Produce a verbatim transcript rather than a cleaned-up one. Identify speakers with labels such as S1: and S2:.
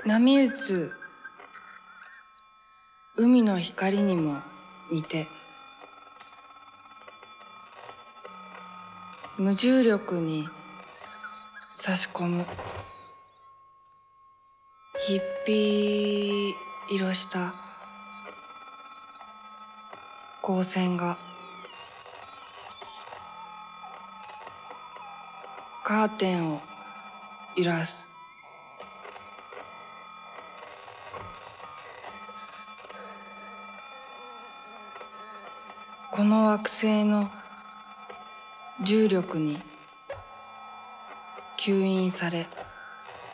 S1: 波打つ海の光にも似て、無重力に差し込むひっぴ色した光線がカーテンを揺らす。この惑星の重力に吸引され、